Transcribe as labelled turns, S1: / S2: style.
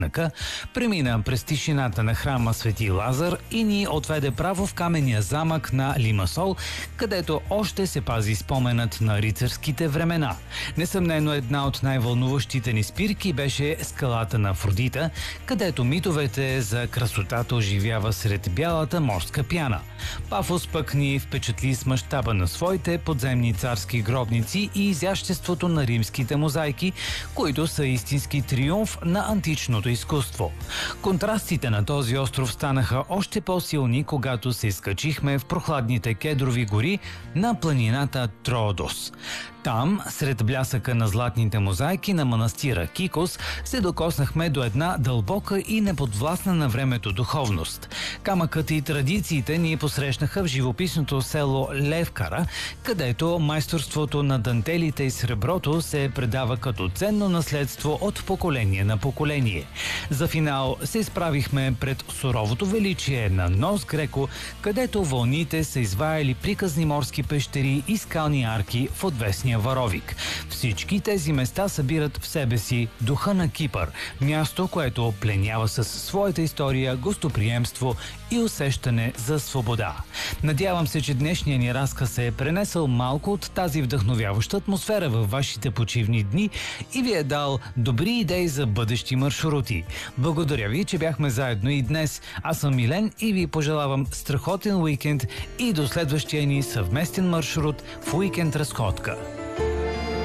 S1: премина през тишината на храма Свети Лазар и ни отведе право в каменния замък на Лимасол, където още се пази споменът на рицарските времена. Несъмнено една от най-вълнуващите ни спирки беше скалата на Афродита, където митовете за красотата оживява сред бялата морска пяна. Пафос пък ни впечатли с мащаба на своите подземни царски гробници и изяществото на римските мозайки, които са истински триумф на античното изкуство. Контрастите на този остров станаха още по-силни, когато се изкачихме в прохладните кедрови гори на планината Троодос. Там, сред блясъка на златните мозайки на манастира Кикос, се докоснахме до една дълбока и неподвластна на времето духовност. Камъкът и традициите ни посрещнаха в живописното село Левкара, където майсторството на дантелите и среброто се предава като ценно наследство от поколение на поколение. За финал се изправихме пред суровото величие на Нос Греко, където вълните са изваяли приказни морски пещери и скални арки в отвесния Варовик. Всички тези места събират в себе си духа на Кипър, място, което пленява със своята история, гостоприемство и усещане за свобода. Надявам се, че днешния ни разказ е пренесъл малко от тази вдъхновяваща атмосфера във вашите почивни дни и ви е дал добри идеи за бъдещи маршрути. Благодаря ви, че бяхме заедно и днес. Аз съм Милен и ви пожелавам страхотен уикенд и до следващия ни съвместен маршрут в Уикенд Разходка.